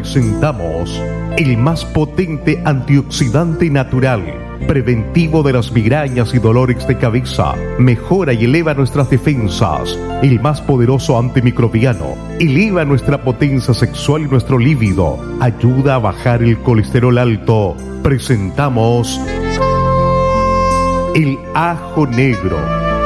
presentamos el más potente antioxidante natural, preventivo de las migrañas y dolores de cabeza, mejora y eleva nuestras defensas. El más poderoso antimicrobiano, eleva nuestra potencia sexual y nuestro líbido, ayuda a bajar el colesterol alto. Presentamos el ajo negro.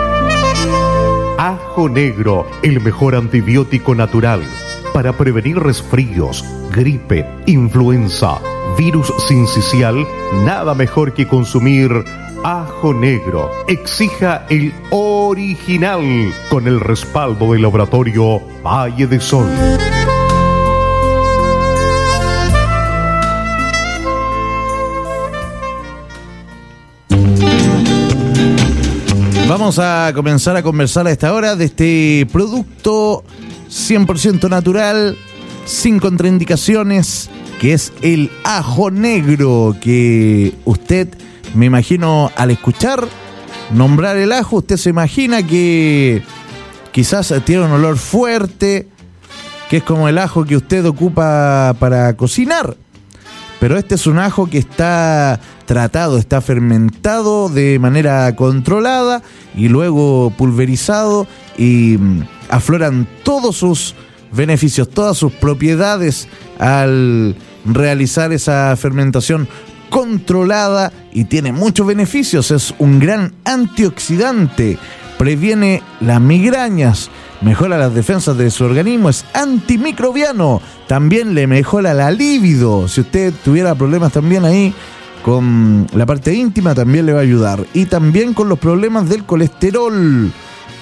Ajo negro, el mejor antibiótico natural para prevenir resfríos, gripe, influenza, virus sincicial. Nada mejor que consumir ajo negro. Exija el original con el respaldo del laboratorio Valle de Sol. Vamos a comenzar a conversar a esta hora de este producto 100% natural, sin contraindicaciones, que es el ajo negro, que usted, me imagino, al escuchar nombrar el ajo, usted se imagina que quizás tiene un olor fuerte, que es como el ajo que usted ocupa para cocinar. Pero este es un ajo que está tratado, está fermentado de manera controlada y luego pulverizado, y afloran todos sus beneficios, todas sus propiedades al realizar esa fermentación controlada, y tiene muchos beneficios. Es un gran antioxidante, previene las migrañas, mejora las defensas de su organismo, es antimicrobiano, también le mejora la libido. Si usted tuviera problemas también ahí con la parte íntima, también le va a ayudar. Y también con los problemas del colesterol.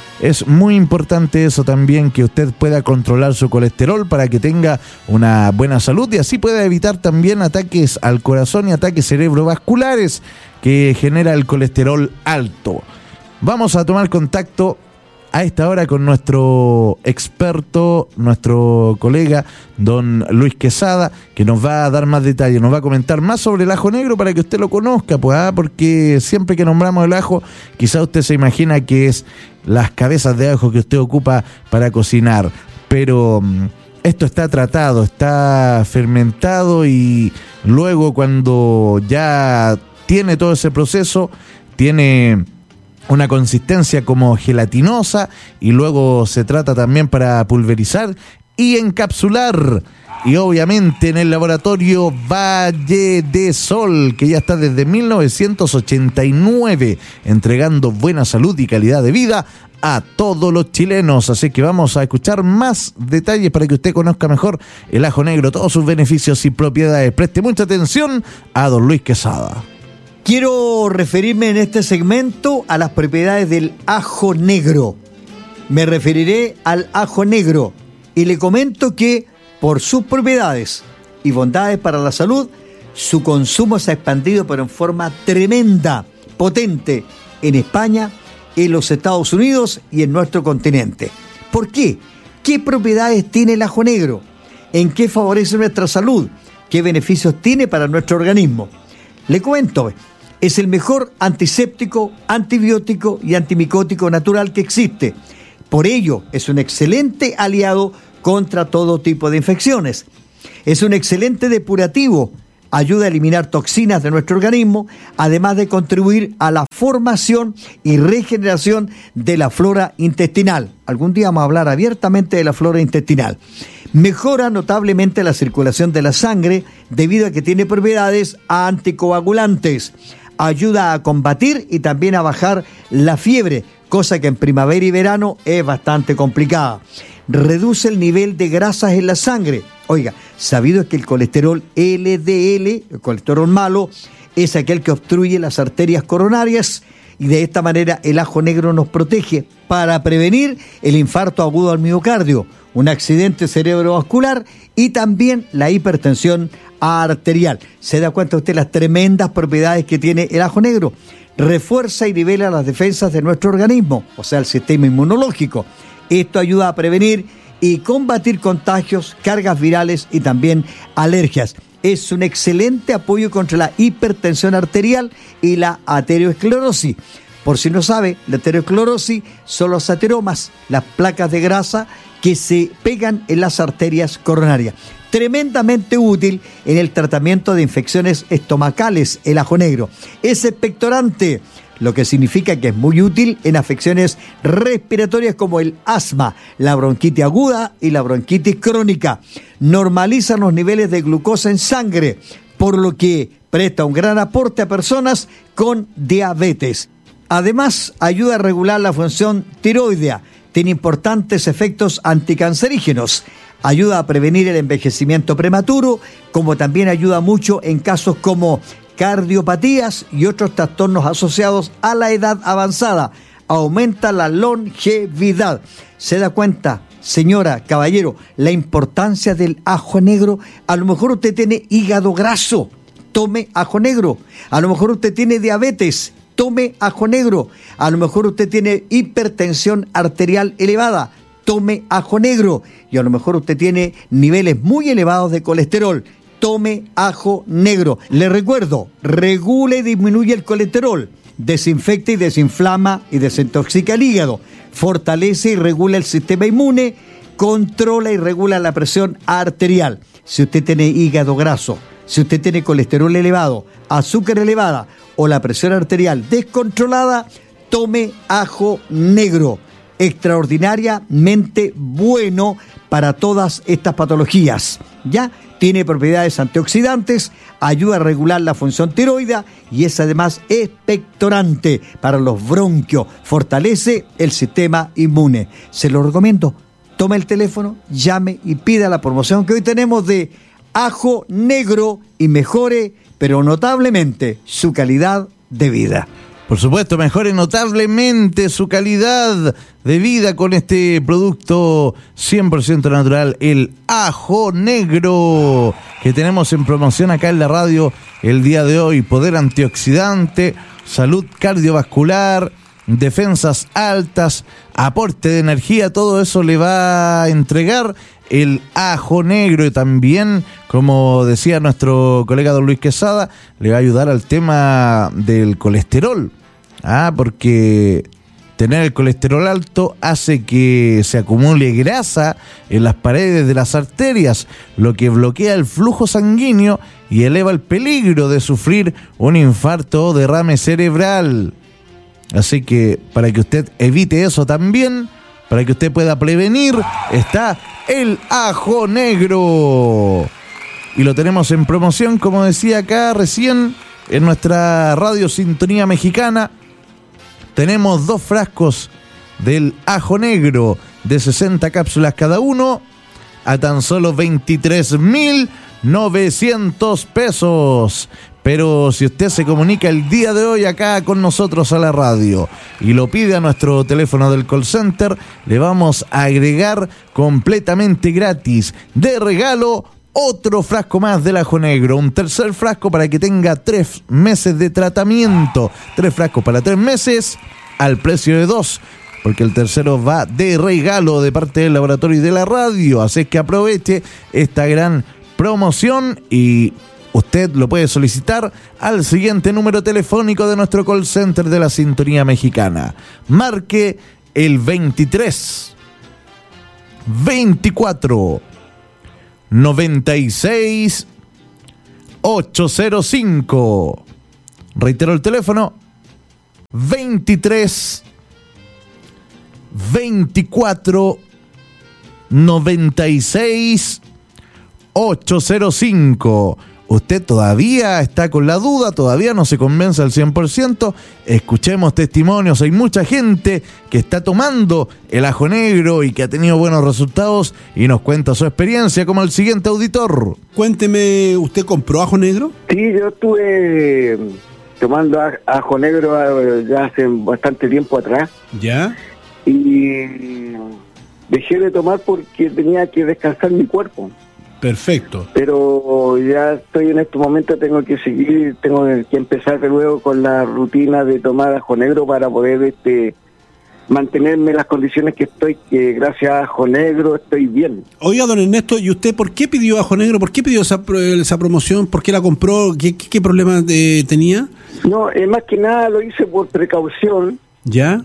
Es muy importante eso también, que usted pueda controlar su colesterol para que tenga una buena salud y así pueda evitar también ataques al corazón y ataques cerebrovasculares que genera el colesterol alto. Vamos a tomar contacto a esta hora con nuestro experto, nuestro colega, don Luis Quesada, que nos va a dar más detalles, nos va a comentar más sobre el ajo negro para que usted lo conozca, pues, porque siempre que nombramos el ajo, quizá usted se imagina que es las cabezas de ajo que usted ocupa para cocinar, pero esto está tratado, está fermentado, y luego cuando ya tiene todo ese proceso, tiene una consistencia como gelatinosa, y luego se trata también para pulverizar y encapsular. Y obviamente en el laboratorio Valle de Sol, que ya está desde 1989 entregando buena salud y calidad de vida a todos los chilenos. Así que vamos a escuchar más detalles para que usted conozca mejor el ajo negro, todos sus beneficios y propiedades. Preste mucha atención a don Luis Quesada. Quiero referirme en este segmento a las propiedades del ajo negro. Me referiré al ajo negro y le comento que por sus propiedades y bondades para la salud, su consumo se ha expandido pero en forma tremenda, potente, en España, en los Estados Unidos y en nuestro continente. ¿Por qué? ¿Qué propiedades tiene el ajo negro? ¿En qué favorece nuestra salud? ¿Qué beneficios tiene para nuestro organismo? Le comento, es el mejor antiséptico, antibiótico y antimicótico natural que existe. Por ello, es un excelente aliado contra todo tipo de infecciones. Es un excelente depurativo, ayuda a eliminar toxinas de nuestro organismo, además de contribuir a la formación y regeneración de la flora intestinal. Algún día vamos a hablar abiertamente de la flora intestinal. Mejora notablemente la circulación de la sangre debido a que tiene propiedades anticoagulantes. Ayuda a combatir y también a bajar la fiebre, cosa que en primavera y verano es bastante complicada. Reduce el nivel de grasas en la sangre. Oiga, sabido es que el colesterol LDL, el colesterol malo, es aquel que obstruye las arterias coronarias, y de esta manera el ajo negro nos protege para prevenir el infarto agudo al miocardio, un accidente cerebrovascular y también la hipertensión arterial. ¿Se da cuenta usted las tremendas propiedades que tiene el ajo negro? Refuerza y nivela las defensas de nuestro organismo, o sea, el sistema inmunológico. Esto ayuda a prevenir y combatir contagios, cargas virales y también alergias. Es un excelente apoyo contra la hipertensión arterial y la aterosclerosis. Por si no sabe, la aterosclerosis son los ateromas, las placas de grasa que se pegan en las arterias coronarias. Tremendamente útil en el tratamiento de infecciones estomacales, el ajo negro. Es expectorante, lo que significa que es muy útil en afecciones respiratorias como el asma, la bronquitis aguda y la bronquitis crónica. Normaliza los niveles de glucosa en sangre, por lo que presta un gran aporte a personas con diabetes. Además, ayuda a regular la función tiroidea, tiene importantes efectos anticancerígenos, ayuda a prevenir el envejecimiento prematuro, como también ayuda mucho en casos como cardiopatías y otros trastornos asociados a la edad avanzada. Aumenta la longevidad. ¿Se da cuenta, señora, caballero, la importancia del ajo negro? A lo mejor usted tiene hígado graso, tome ajo negro. A lo mejor usted tiene diabetes, tome ajo negro. A lo mejor usted tiene hipertensión arterial elevada, tome ajo negro. Y a lo mejor usted tiene niveles muy elevados de colesterol, tome ajo negro. Le recuerdo, regula y disminuye el colesterol, desinfecta y desinflama y desintoxica el hígado, fortalece y regula el sistema inmune, controla y regula la presión arterial. Si usted tiene hígado graso, si usted tiene colesterol elevado, azúcar elevada o la presión arterial descontrolada, tome ajo negro. Extraordinariamente bueno para todas estas patologías. Ya tiene propiedades antioxidantes, ayuda a regular la función tiroidea y es además expectorante para los bronquios, fortalece el sistema inmune. Se lo recomiendo. Tome el teléfono, llame y pida la promoción que hoy tenemos de ajo negro y mejore, pero notablemente, su calidad de vida. Por supuesto, mejore notablemente su calidad de vida con este producto 100% natural, el ajo negro, que tenemos en promoción acá en la radio el día de hoy. Poder antioxidante, salud cardiovascular, defensas altas, aporte de energía, todo eso le va a entregar el ajo negro. Y también, como decía nuestro colega don Luis Quesada, le va a ayudar al tema del colesterol. Porque tener el colesterol alto hace que se acumule grasa en las paredes de las arterias, lo que bloquea el flujo sanguíneo y eleva el peligro de sufrir un infarto o derrame cerebral. Así que para que usted evite eso también, para que usted pueda prevenir, está el ajo negro. Y lo tenemos en promoción, como decía acá recién, en nuestra radio Sintonía Mexicana. Tenemos 2 frascos del ajo negro de 60 cápsulas cada uno a tan solo 23,900 pesos. Pero si usted se comunica el día de hoy acá con nosotros a la radio y lo pide a nuestro teléfono del call center, le vamos a agregar completamente gratis de regalo otro frasco más del ajo negro, un tercer frasco para que tenga 3 meses de tratamiento. 3 frascos para 3 meses al precio de 2, porque el tercero va de regalo de parte del laboratorio y de la radio. Así que aproveche esta gran promoción y usted lo puede solicitar al siguiente número telefónico de nuestro call center de la Sintonía Mexicana. Marque el 23 24 96 805. Reitero el teléfono: 23 24 96 805. ¿Usted todavía está con la duda? ¿Todavía no se convence al 100%? Escuchemos testimonios. Hay mucha gente que está tomando el ajo negro y que ha tenido buenos resultados y nos cuenta su experiencia, como el siguiente auditor. Cuénteme, ¿usted compró ajo negro? Sí, yo estuve tomando ajo negro ya hace bastante tiempo atrás. ¿Ya? Y dejé de tomar porque tenía que descansar mi cuerpo. Perfecto. Pero ya estoy en este momento, tengo que empezar de nuevo con la rutina de tomar ajo negro para poder mantenerme en las condiciones que estoy, que gracias a Ajo Negro estoy bien. Oiga, don Ernesto, ¿y usted por qué pidió Ajo Negro? ¿Por qué pidió esa promoción? ¿Por qué la compró? ¿Qué problema tenía? No, más que nada lo hice por precaución. ¿Ya?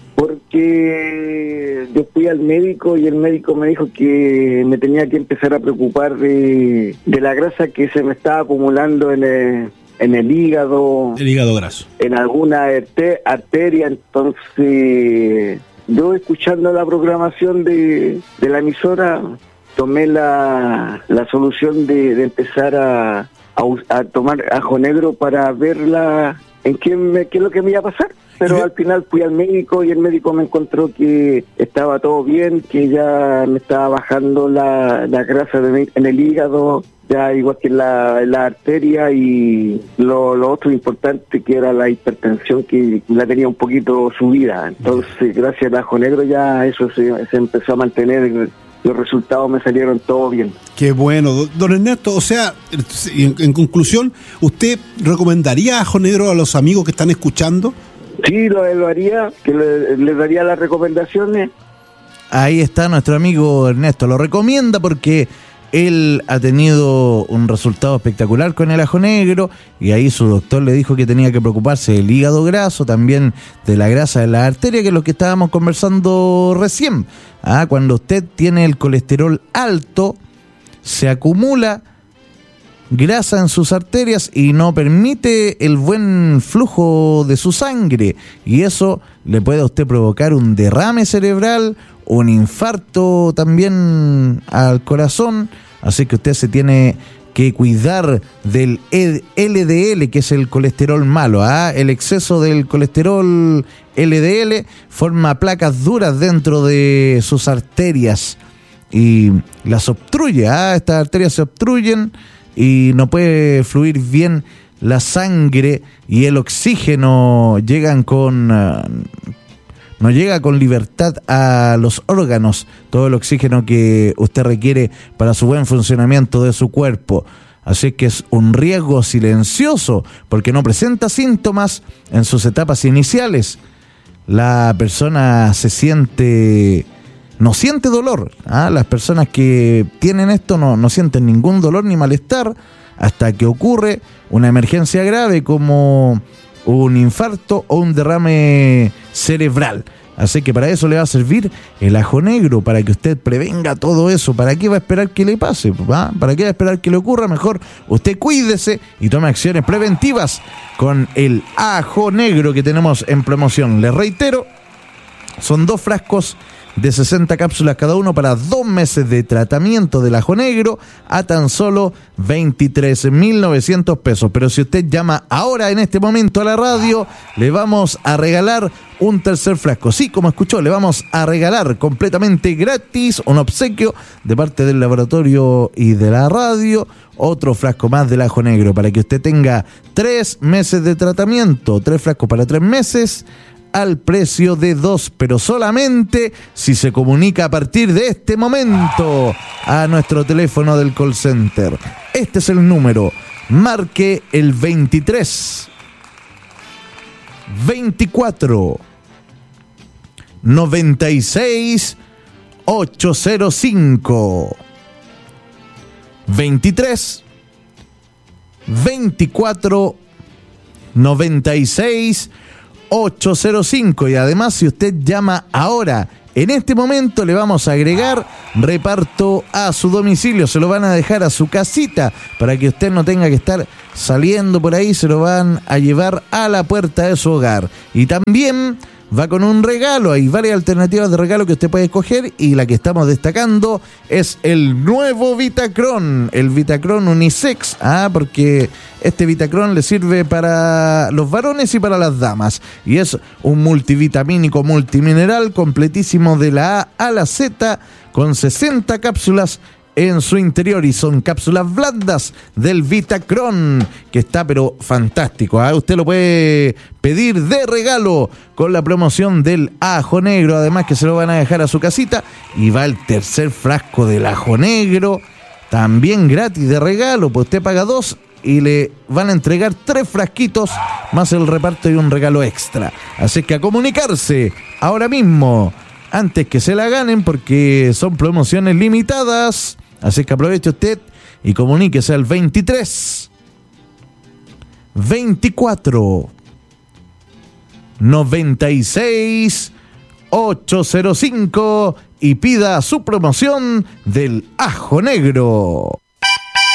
Porque yo fui al médico y el médico me dijo que me tenía que empezar a preocupar de la grasa que se me estaba acumulando en el hígado. El hígado graso. En alguna arteria. Entonces, yo escuchando la programación de la emisora, tomé la solución de empezar a tomar Ajo Negro para verla en qué es lo que me iba a pasar. Pero al final fui al médico y el médico me encontró que estaba todo bien, que ya me estaba bajando la grasa en el hígado, ya igual que en la arteria, y lo otro importante que era la hipertensión, que la tenía un poquito subida. Entonces, gracias al Ajo Negro ya eso se empezó a mantener. Los resultados me salieron todo bien. Qué bueno, don Ernesto. O sea, en conclusión, ¿usted recomendaría Ajo Negro a los amigos que están escuchando? Sí, lo haría, que les daría las recomendaciones. Ahí está nuestro amigo Ernesto, lo recomienda porque él ha tenido un resultado espectacular con el Ajo Negro, y ahí su doctor le dijo que tenía que preocuparse del hígado graso, también de la grasa de la arteria, que es lo que estábamos conversando recién. Cuando usted tiene el colesterol alto, se acumula grasa en sus arterias y no permite el buen flujo de su sangre, y eso le puede a usted provocar un derrame cerebral, un infarto también al corazón. Así que usted se tiene que cuidar del LDL, que es el colesterol malo. El exceso del colesterol LDL forma placas duras dentro de sus arterias y las obstruye. Estas arterias se obstruyen y no puede fluir bien la sangre, y el oxígeno no llega con libertad a los órganos, todo el oxígeno que usted requiere para su buen funcionamiento de su cuerpo. Así que es un riesgo silencioso porque no presenta síntomas en sus etapas iniciales. La persona no siente dolor. Las personas que tienen esto no sienten ningún dolor ni malestar hasta que ocurre una emergencia grave como un infarto o un derrame cerebral. Así que para eso le va a servir el Ajo Negro, para que usted prevenga todo eso. ¿Para qué va a esperar que le pase? ¿Para qué va a esperar que le ocurra? Mejor usted cuídese y tome acciones preventivas con el Ajo Negro que tenemos en promoción. Les reitero, son 2 frascos de 60 cápsulas cada uno para 2 meses de tratamiento del Ajo Negro a tan solo 23.900 pesos. Pero si usted llama ahora en este momento a la radio, le vamos a regalar un tercer frasco. Sí, como escuchó, le vamos a regalar completamente gratis un obsequio de parte del laboratorio y de la radio, otro frasco más del Ajo Negro para que usted tenga 3 meses de tratamiento, 3 frascos para 3 meses al precio de 2, pero solamente si se comunica a partir de este momento a nuestro teléfono del call center. Este es el número. Marque el 23 24 96 805 23 24 96 805. Y además, si usted llama ahora, en este momento, le vamos a agregar reparto a su domicilio. Se lo van a dejar a su casita para que usted no tenga que estar saliendo por ahí. Se lo van a llevar a la puerta de su hogar. Y también va con un regalo. Hay varias alternativas de regalo que usted puede escoger, y la que estamos destacando es el nuevo Vitacron, el Vitacron Unisex, porque este Vitacron le sirve para los varones y para las damas, y es un multivitamínico multimineral completísimo de la A a la Z, con 60 cápsulas en su interior, y son cápsulas blandas del Vitacron, que está pero fantástico. Usted lo puede pedir de regalo con la promoción del Ajo Negro, además que se lo van a dejar a su casita, y va el tercer frasco del Ajo Negro también gratis de regalo, pues usted paga 2 y le van a entregar 3 frasquitos más el reparto y un regalo extra. Así que a comunicarse ahora mismo, antes que se la ganen, porque son promociones limitadas. Así que aproveche usted y comuníquese al 23 24 96 805 y pida su promoción del Ajo Negro.